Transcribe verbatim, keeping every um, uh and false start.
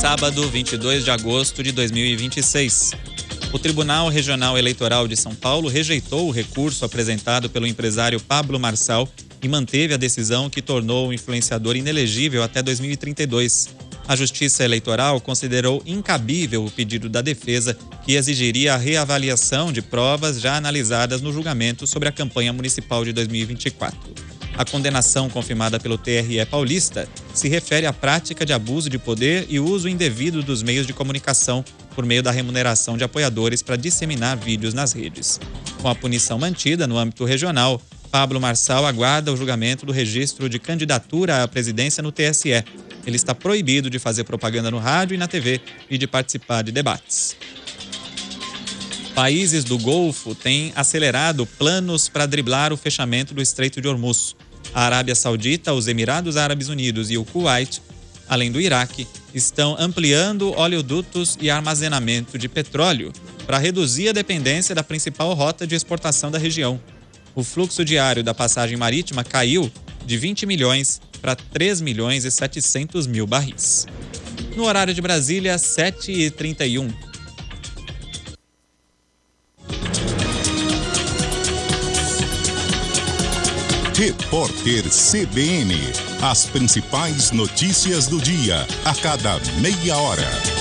sábado, vinte e dois de agosto de dois mil e vinte e seis. O Tribunal Regional Eleitoral de São Paulo rejeitou o recurso apresentado pelo empresário Pablo Marçal e manteve a decisão que tornou o influenciador inelegível até dois mil e trinta e dois. A Justiça Eleitoral considerou incabível o pedido da defesa, que exigiria a reavaliação de provas já analisadas no julgamento sobre a campanha municipal de dois mil e vinte e quatro. A condenação confirmada pelo T R E paulista se refere à prática de abuso de poder e uso indevido dos meios de comunicação por meio da remuneração de apoiadores para disseminar vídeos nas redes. Com a punição mantida no âmbito regional, Pablo Marçal aguarda o julgamento do registro de candidatura à presidência no T S E. Ele está proibido de fazer propaganda no rádio e na T V e de participar de debates. Países do Golfo têm acelerado planos para driblar o fechamento do Estreito de Hormuz. A Arábia Saudita, os Emirados Árabes Unidos e o Kuwait, além do Iraque, estão ampliando oleodutos e armazenamento de petróleo para reduzir a dependência da principal rota de exportação da região. O fluxo diário da passagem marítima caiu de vinte milhões para três milhões e setecentos mil barris. No horário de Brasília, sete e trinta e um. Repórter C B N. As principais notícias do dia, a cada meia hora.